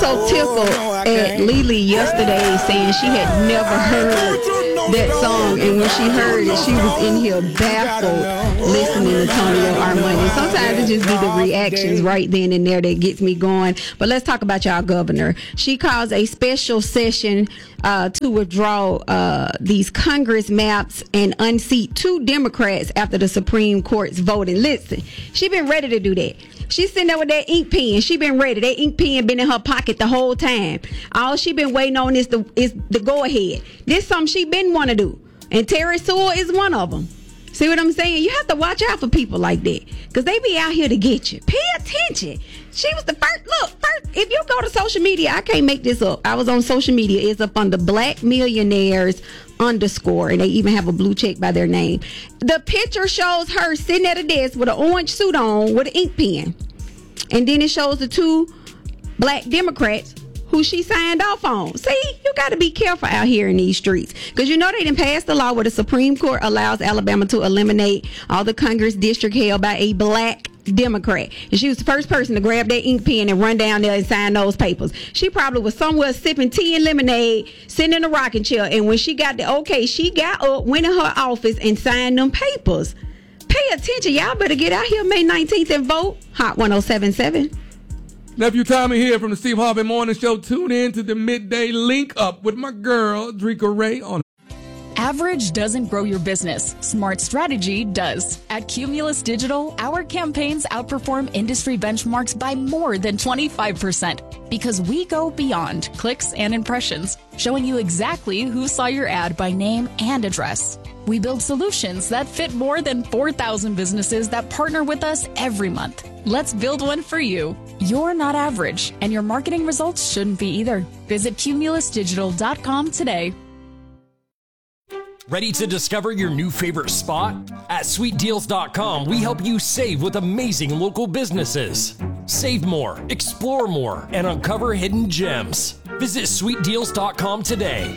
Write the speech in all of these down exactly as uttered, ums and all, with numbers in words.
so tickled at Lily yesterday saying she had never heard that song, and when she heard it, she was in here baffled listening to Tonio Armani. Sometimes it just be the reactions right then and there that gets me going. But let's talk about y'all governor. She calls a special session uh, to withdraw uh, these Congress maps and unseat two Democrats after the Supreme Court's vote. And listen, she been ready to do that. She's sitting there with that ink pen. She been ready. That ink pen been in her pocket the whole time. All she been waiting on is the is the go ahead. This something she been want to do, and Terry Sewell is one of them. See what I'm saying? You have to watch out for people like that, because they be out here to get you. Pay attention. She was the first. Look, first, if you go to social media, I can't make this up. I was on social media. It's up under Black Millionaires underscore, and they even have a blue check by their name. The picture shows her sitting at a desk with an orange suit on with an ink pen, and then it shows the two black Democrats who she signed off on. See, you got to be careful out here in these streets, because you know they done passed the law where the Supreme Court allows Alabama to eliminate all the Congress district held by a black Democrat, and she was the first person to grab that ink pen and run down there and sign those papers. She probably was somewhere sipping tea and lemonade, sitting in a rocking chair, and when she got the okay, she got up, went in her office and signed them papers. Pay attention, y'all better get out here May nineteenth and vote. Hot one oh seven point seven. Nephew Tommy here from the Steve Harvey Morning Show. Tune in to the midday link up with my girl Drika Ray on. Average doesn't grow your business. Smart strategy does. At Cumulus Digital, our campaigns outperform industry benchmarks by more than twenty-five percent because we go beyond clicks and impressions, showing you exactly who saw your ad by name and address. We build solutions that fit more than four thousand businesses that partner with us every month. Let's build one for you. You're not average, and your marketing results shouldn't be either. Visit cumulus digital dot com today. Ready to discover your new favorite spot? At sweet deals dot com, we help you save with amazing local businesses. Save more, explore more, and uncover hidden gems. Visit sweet deals dot com today.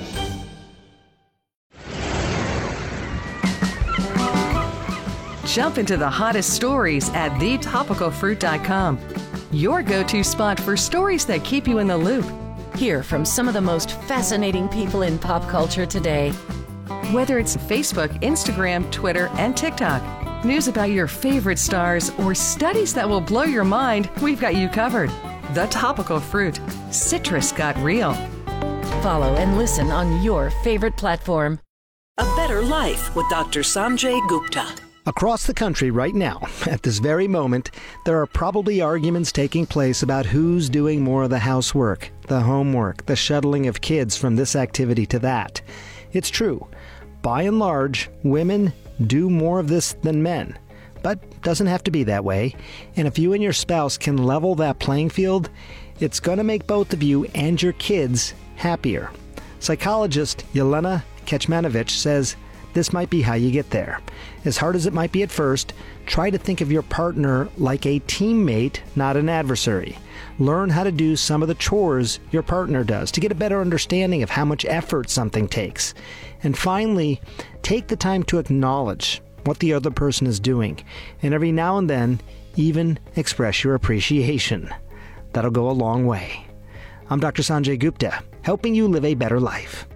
Jump into the hottest stories at the topical fruit dot com. Your go-to spot for stories that keep you in the loop. Hear from some of the most fascinating people in pop culture today. Whether it's Facebook, Instagram, Twitter, and TikTok, news about your favorite stars, or studies that will blow your mind, we've got you covered. The Topical Fruit. Citrus got real. Follow and listen on your favorite platform. A Better Life with Doctor Sanjay Gupta. Across the country right now, at this very moment, there are probably arguments taking place about who's doing more of the housework, the homework, the shuttling of kids from this activity to that. It's true. By and large, women do more of this than men. But doesn't have to be that way. And if you and your spouse can level that playing field, it's going to make both of you and your kids happier. Psychologist Yelena Kecmanovic says this might be how you get there. As hard as it might be at first, try to think of your partner like a teammate, not an adversary. Learn how to do some of the chores your partner does to get a better understanding of how much effort something takes. And finally, take the time to acknowledge what the other person is doing, and every now and then, even express your appreciation. That'll go a long way. I'm Doctor Sanjay Gupta, helping you live a better life.